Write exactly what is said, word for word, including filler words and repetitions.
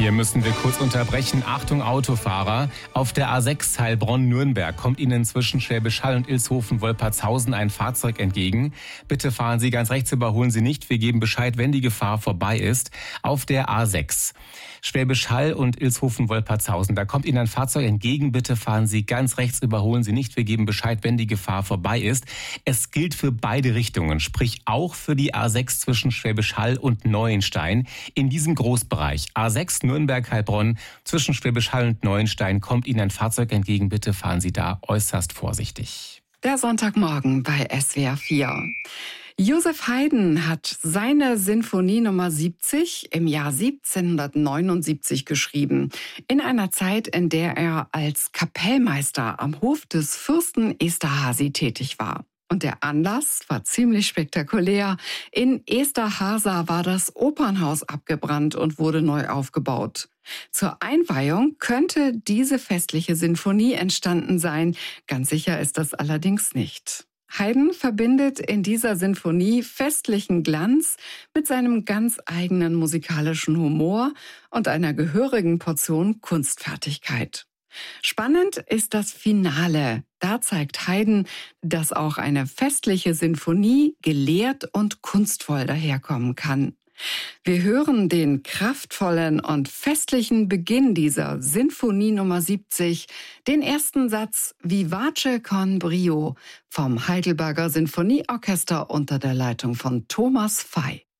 Hier müssen wir kurz unterbrechen. Achtung Autofahrer. Auf der A sechs Heilbronn-Nürnberg kommt Ihnen zwischen Schwäbisch Hall und Ilshofen-Wolpertshausen ein Fahrzeug entgegen. Bitte fahren Sie ganz rechts, überholen Sie nicht. Wir geben Bescheid, wenn die Gefahr vorbei ist. Auf der A sechs Schwäbisch Hall und Ilshofen-Wolpertshausen. Da kommt Ihnen ein Fahrzeug entgegen. Bitte fahren Sie ganz rechts, überholen Sie nicht. Wir geben Bescheid, wenn die Gefahr vorbei ist. Es gilt für beide Richtungen, sprich auch für die A sechs zwischen Schwäbisch Hall und Neuenstein. In diesem Großbereich A sechs Nürnberg-Heilbronn zwischen Schwäbisch Hall und Neuenstein kommt Ihnen ein Fahrzeug entgegen. Bitte fahren Sie da äußerst vorsichtig. Der Sonntagmorgen bei S W R vier. Joseph Haydn hat seine Sinfonie Nummer siebzig im Jahr siebzehnhundertneunundsiebzig geschrieben. In einer Zeit, in der er als Kapellmeister am Hof des Fürsten Esterházy tätig war. Und der Anlass war ziemlich spektakulär. In Esterházy war das Opernhaus abgebrannt und wurde neu aufgebaut. Zur Einweihung könnte diese festliche Sinfonie entstanden sein. Ganz sicher ist das allerdings nicht. Haydn verbindet in dieser Sinfonie festlichen Glanz mit seinem ganz eigenen musikalischen Humor und einer gehörigen Portion Kunstfertigkeit. Spannend ist das Finale. Da zeigt Haydn, dass auch eine festliche Sinfonie gelehrt und kunstvoll daherkommen kann. Wir hören den kraftvollen und festlichen Beginn dieser Sinfonie Nummer siebzig, den ersten Satz Vivace con brio vom Heidelberger Sinfonieorchester unter der Leitung von Thomas Fey.